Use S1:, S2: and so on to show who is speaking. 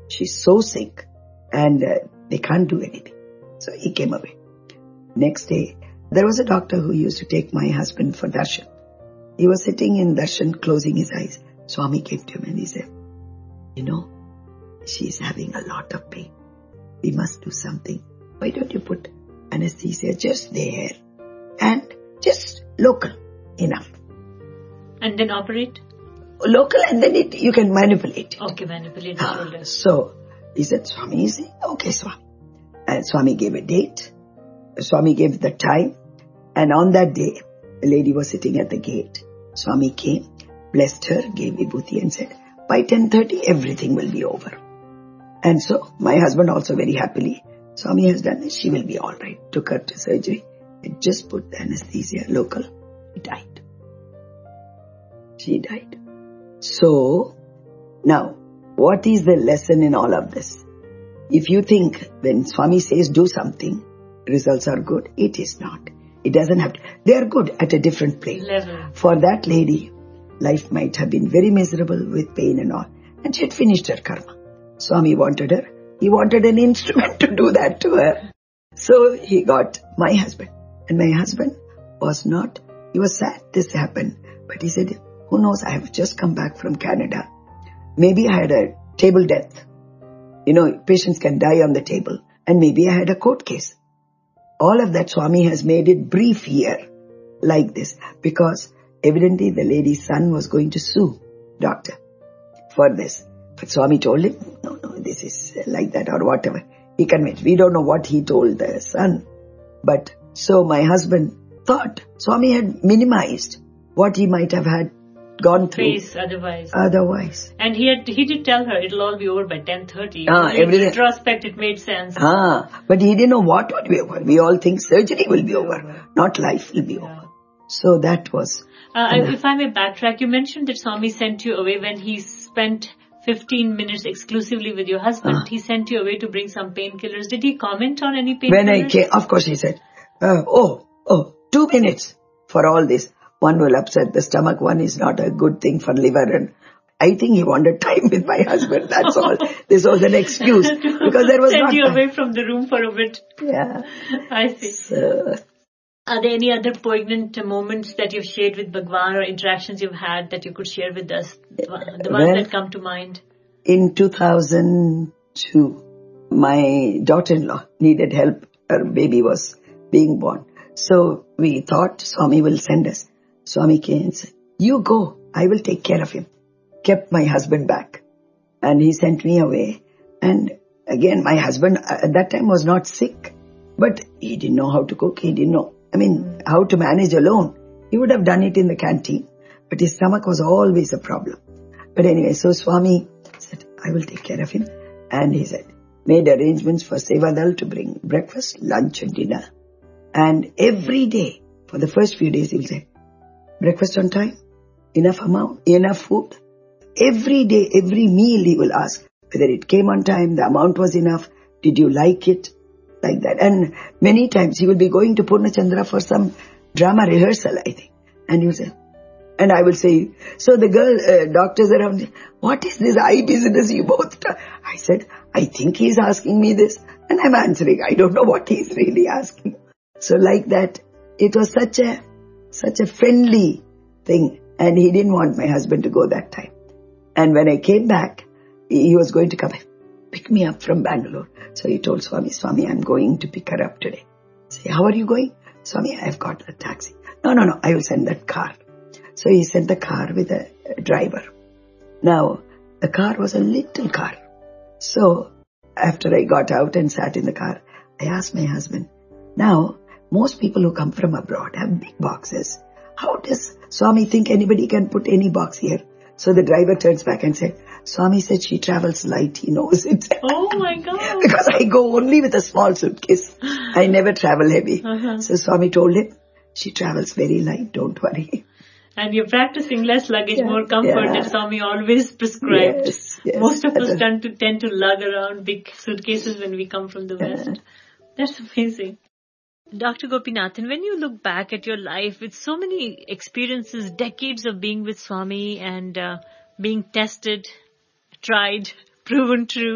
S1: She's so sick and they can't do anything. So he came away. Next day, there was a doctor who used to take my husband for darshan. He was sitting in darshan, closing his eyes. Swami came to him and he said, she's having a lot of pain. We must do something. Why don't you put anesthesia just there and just local enough.
S2: And then operate?
S1: Local and then you can manipulate it.
S2: Okay, manipulate the shoulder.
S1: So he said, Swami, he said, okay, Swami. And Swami gave a date. Swami gave the time. And on that day, the lady was sitting at the gate. Swami came, blessed her, gave vibhuti and said, by 10:30 everything will be over. And so my husband also very happily, Swami has done it, she will be all right. Took her to surgery and just put the anesthesia local. She died. She died. So now, what is the lesson in all of this? If you think when Swami says do something, results are good, it is not. It doesn't have to. They are good at a different plane.
S2: Level.
S1: For that lady, life might have been very miserable with pain and all. And she had finished her karma. Swami wanted her. He wanted an instrument to do that to her. So he got my husband. And my husband was not, he was sad this happened. But he said, who knows, I have just come back from Canada. Maybe I had a table death. Patients can die on the table. And maybe I had a court case. All of that Swami has made it brief here like this. Because evidently the lady's son was going to sue doctor for this. But Swami told him, no, this is like that or whatever. He convinced. We don't know what he told the son. But so my husband thought Swami had minimized what he might have had gone through. Otherwise.
S2: And he did tell her it'll all be over by 10:30. In retrospect, it made sense.
S1: But he didn't know what would be over. We all think surgery will be over, not life will be over. So that was...
S2: if I may backtrack, you mentioned that Swami sent you away when he spent 15 minutes exclusively with your husband. He sent you away to bring some painkillers. Did he comment on any painkillers?
S1: When I came, of course he said, 2 minutes for all this. One will upset the stomach. One is not a good thing for liver. And I think he wanted time with my husband. That's all. This was an excuse. Because there was
S2: send
S1: not
S2: you
S1: time.
S2: Away from the room for a bit.
S1: Yeah.
S2: I see.
S1: So,
S2: are there any other poignant moments that you've shared with Bhagwan or interactions you've had that you could share with us? The ones that come to mind.
S1: In 2002, my daughter-in-law needed help. Her baby was being born. So we thought Swami will send us. Swami came and said, you go, I will take care of him. Kept my husband back. And he sent me away. And again, my husband at that time was not sick. But he didn't know how to cook. He didn't know, how to manage alone. He would have done it in the canteen. But his stomach was always a problem. But anyway, so Swami said, I will take care of him. And he said, made arrangements for Sevadal to bring breakfast, lunch and dinner. And every day, for the first few days, he will say, breakfast on time, enough amount, enough food. Every day, every meal he will ask whether it came on time, the amount was enough, did you like it, like that. And many times he will be going to Purnachandra for some drama rehearsal, I think. And he will say, and I will say, so the girl, doctors around, what is this eye business you both do? I said, I think he's asking me this. And I'm answering, I don't know what he's really asking. So like that, it was such a friendly thing. And he didn't want my husband to go that time. And when I came back, he was going to come pick me up from Bangalore. So he told Swami, I'm going to pick her up today. I say, how are you going? Swami, I've got a taxi. No, I will send that car. So he sent the car with a driver. Now, the car was a little car. So after I got out and sat in the car, I asked my husband, now, most people who come from abroad have big boxes. How does Swami think anybody can put any box here? So the driver turns back and said, Swami said she travels light, he knows it.
S2: Oh my God.
S1: Because I go only with a small suitcase. I never travel heavy. So Swami told him, she travels very light, don't worry.
S2: And you're practicing less luggage, more comfort that Swami always prescribed.
S1: Yes.
S2: Most of us tend to lug around big suitcases when we come from the West. That's amazing. Dr. Gopinathan, when you look back at your life with so many experiences, decades of being with Swami and being tested, tried, proven true,